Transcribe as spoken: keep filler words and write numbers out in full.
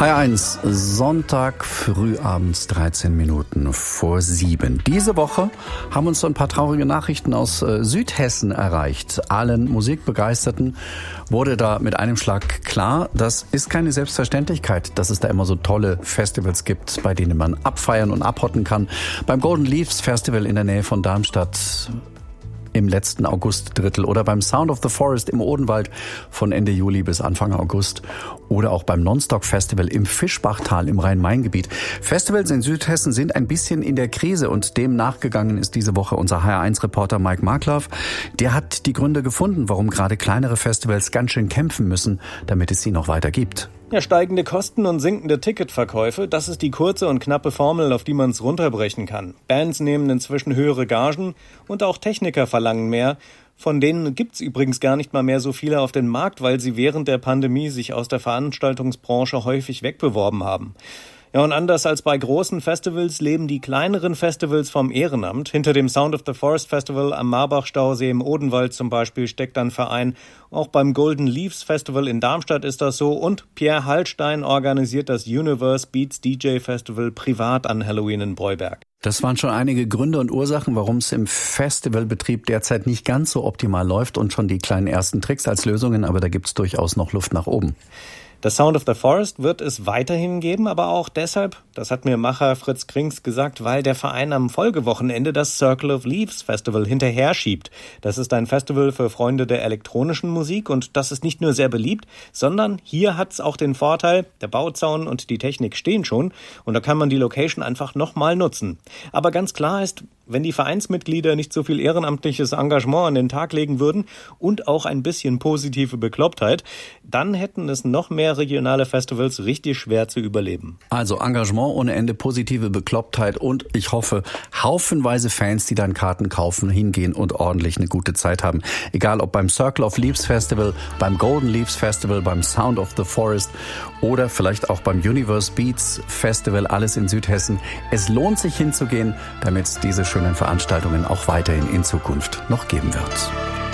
H R eins, Sonntag frühabends, dreizehn Minuten vor sieben. Diese Woche haben uns so ein paar traurige Nachrichten aus äh, Südhessen erreicht. Allen Musikbegeisterten wurde da mit einem Schlag klar, das ist keine Selbstverständlichkeit, dass es da immer so tolle Festivals gibt, bei denen man abfeiern und abhotten kann. Beim Golden Leaves Festival in der Nähe von Darmstadt im letzten Augustdrittel oder beim Sound of the Forest im Odenwald von Ende Juli bis Anfang August oder auch beim Nonstock Festival im Fischbachtal im Rhein-Main-Gebiet. Festivals in Südhessen sind ein bisschen in der Krise und dem nachgegangen ist diese Woche unser H R eins Reporter Mike Markloff. Der hat die Gründe gefunden, warum gerade kleinere Festivals ganz schön kämpfen müssen, damit es sie noch weiter gibt. Ja, steigende Kosten und sinkende Ticketverkäufe, das ist die kurze und knappe Formel, auf die man es runterbrechen kann. Bands nehmen inzwischen höhere Gagen und auch Techniker verlangen mehr. Von denen gibt's übrigens gar nicht mal mehr so viele auf dem Markt, weil sie während der Pandemie sich aus der Veranstaltungsbranche häufig wegbeworben haben. Ja, und anders als bei großen Festivals leben die kleineren Festivals vom Ehrenamt. Hinter dem Sound of the Forest Festival am Marbach-Stausee im Odenwald zum Beispiel steckt ein Verein. Auch beim Golden Leaves Festival in Darmstadt ist das so. Und Pierre Hallstein organisiert das Universe Beats D J Festival privat an Halloween in Breuberg. Das waren schon einige Gründe und Ursachen, warum es im Festivalbetrieb derzeit nicht ganz so optimal läuft und schon die kleinen ersten Tricks als Lösungen, aber da gibt's durchaus noch Luft nach oben. Das Sound of the Forest wird es weiterhin geben, aber auch deshalb, das hat mir Macher Fritz Krings gesagt, weil der Verein am Folgewochenende das Circle of Leaves Festival hinterher schiebt. Das ist ein Festival für Freunde der elektronischen Musik und das ist nicht nur sehr beliebt, sondern hier hat es auch den Vorteil, der Bauzaun und die Technik stehen schon und da kann man die Location einfach nochmal nutzen. Aber ganz klar ist, wenn die Vereinsmitglieder nicht so viel ehrenamtliches Engagement an den Tag legen würden und auch ein bisschen positive Beklopptheit, dann hätten es noch mehr regionale Festivals richtig schwer zu überleben. Also Engagement ohne Ende, positive Beklopptheit und ich hoffe, haufenweise Fans, die dann Karten kaufen, hingehen und ordentlich eine gute Zeit haben. Egal ob beim Circle of Leaves Festival, beim Golden Leaves Festival, beim Sound of the Forest oder vielleicht auch beim Universe Beats Festival, alles in Südhessen. Es lohnt sich hinzugehen, damit es diese schönen Veranstaltungen auch weiterhin in Zukunft noch geben wird.